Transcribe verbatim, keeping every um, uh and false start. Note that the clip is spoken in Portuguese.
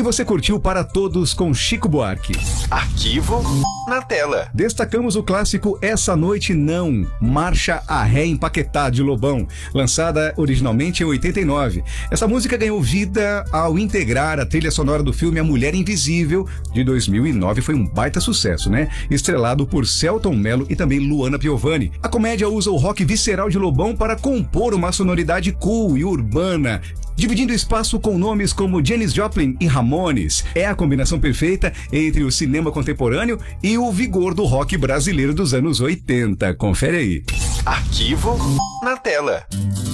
você curtiu Para Todos com Chico Buarque? Arquivo na tela. Destacamos o clássico Essa Noite Não, Marcha a Ré Empaquetá de Lobão, lançada originalmente em oitenta e nove. Essa música ganhou vida ao integrar a trilha sonora do filme A Mulher Invisível, de dois mil e nove. Foi um baita sucesso, né? Estrelado por Selton Mello e também Luana Piovani. A comédia usa o rock visceral de Lobão para compor uma sonoridade cool e urbana, dividindo espaço com nomes como Janis Joplin e Ramones. É a combinação perfeita entre o cinema contemporâneo e o vigor do rock brasileiro dos anos oitenta. Confere aí. Arquivo na tela.